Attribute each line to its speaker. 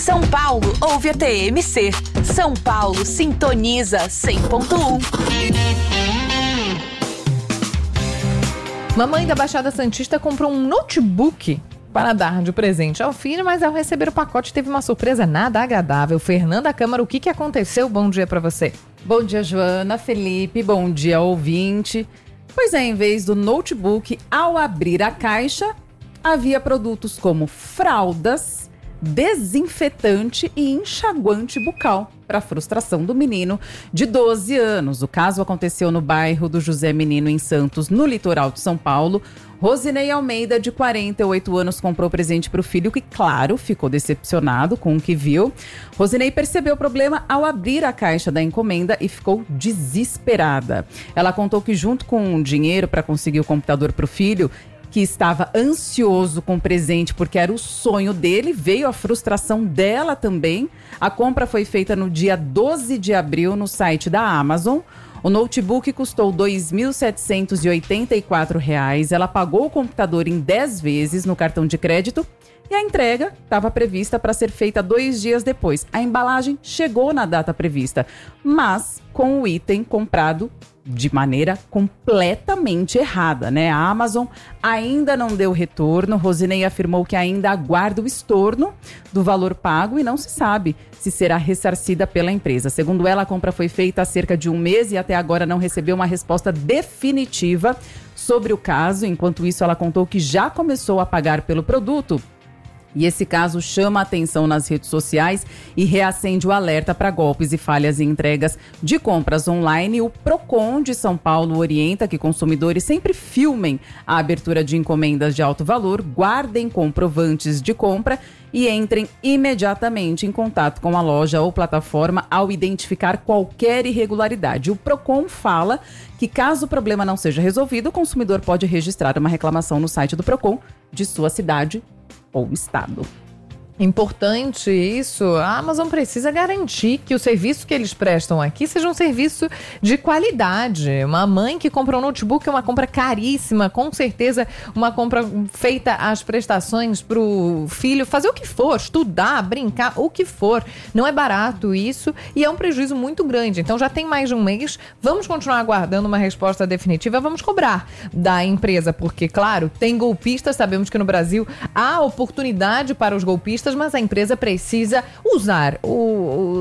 Speaker 1: São Paulo ouve a TMC. São Paulo sintoniza 100.1.
Speaker 2: Mamãe da Baixada Santista comprou um notebook para dar de presente ao filho, mas ao receber o pacote teve uma surpresa nada agradável. Fernanda Câmara, o que aconteceu? Bom dia para você.
Speaker 3: Bom dia, Joana, Felipe, bom dia, ouvinte. Pois é, em vez do notebook, ao abrir a caixa, havia produtos como fraldas, desinfetante e enxaguante bucal, para a frustração do menino de 12 anos. O caso aconteceu no bairro do José Menino, em Santos, no litoral de São Paulo. Rosinei Almeida, de 48 anos, comprou presente para o filho, que, claro, ficou decepcionado com o que viu. Rosinei percebeu o problema ao abrir a caixa da encomenda e ficou desesperada. Ela contou que, junto com o dinheiro para conseguir o computador para o filho, que estava ansioso com o presente porque era o sonho dele, veio a frustração dela também. A compra foi feita no dia 12 de abril no site da Amazon. O notebook custou R$ 2.784. Ela pagou o computador em 10 vezes no cartão de crédito e a entrega estava prevista para ser feita 2 dias depois. A embalagem chegou na data prevista, mas com o item comprado de maneira completamente errada, né? A Amazon ainda não deu retorno. Rosinei afirmou que ainda aguarda o estorno do valor pago e não se sabe se será ressarcida pela empresa. Segundo ela, a compra foi feita há cerca de um mês e até agora não recebeu uma resposta definitiva sobre o caso. Enquanto isso, ela contou que já começou a pagar pelo produto. E esse caso chama a atenção nas redes sociais e reacende o alerta para golpes e falhas em entregas de compras online. O Procon de São Paulo orienta que consumidores sempre filmem a abertura de encomendas de alto valor, guardem comprovantes de compra e entrem imediatamente em contato com a loja ou plataforma ao identificar qualquer irregularidade. O Procon fala que, caso o problema não seja resolvido, o consumidor pode registrar uma reclamação no site do Procon de sua cidade ou estado.
Speaker 2: Importante isso. A Amazon precisa garantir que o serviço que eles prestam aqui seja um serviço de qualidade. Uma mãe que comprou um notebook é uma compra caríssima, com certeza uma compra feita às prestações para o filho fazer o que for, estudar, brincar, o que for. Não é barato isso e é um prejuízo muito grande. Então já tem mais de um mês, vamos continuar aguardando uma resposta definitiva, vamos cobrar da empresa, porque, claro, tem golpistas, sabemos que no Brasil há oportunidade para os golpistas, mas a empresa precisa usar